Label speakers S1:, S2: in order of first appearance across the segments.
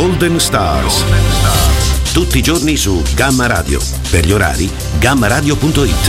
S1: Golden Stars. Tutti i giorni su Gamma Radio. Per gli orari, gammaradio.it.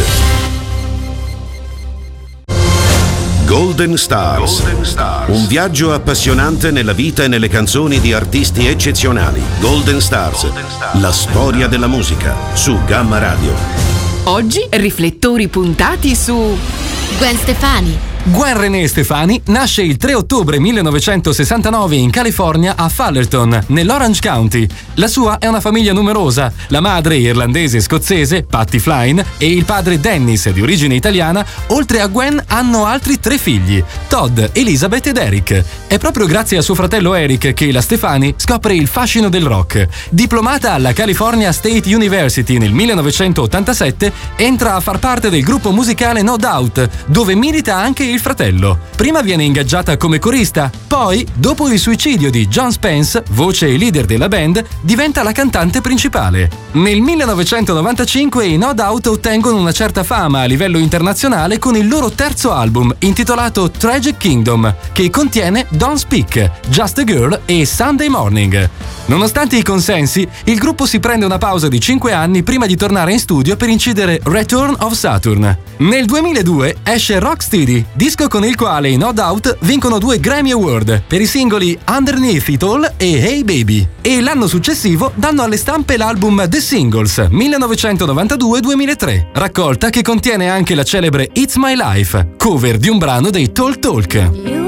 S1: Golden Stars. Un viaggio appassionante nella vita e nelle canzoni di artisti eccezionali. Golden Stars. La storia della musica su Gamma Radio.
S2: Oggi riflettori puntati su
S3: Gwen Stefani.
S4: Gwen Renée Stefani nasce il 3 ottobre 1969 in California a Fullerton, nell'Orange County. La sua è una famiglia numerosa. La madre irlandese-scozzese, Patty Flynn, e il padre Dennis, di origine italiana, oltre a Gwen hanno altri 3 figli, Todd, Elizabeth ed Eric. È proprio grazie a suo fratello Eric che la Stefani scopre il fascino del rock. Diplomata alla California State University nel 1987, entra a far parte del gruppo musicale No Doubt, dove milita anche il fratello. Prima viene ingaggiata come corista, poi, dopo il suicidio di John Spence, voce e leader della band, diventa la cantante principale. Nel 1995 i No Doubt ottengono una certa fama a livello internazionale con il loro terzo album, intitolato Tragic Kingdom, che contiene Don't Speak, Just a Girl e Sunday Morning. Nonostante i consensi, il gruppo si prende una pausa di 5 anni prima di tornare in studio per incidere Return of Saturn. Nel 2002 esce Rocksteady, disco con il quale i No Doubt vincono 2 Grammy Award per i singoli Underneath It All e Hey Baby, e l'anno successivo danno alle stampe l'album The Singles 1992-2003, raccolta che contiene anche la celebre It's My Life, cover di un brano dei Talk Talk.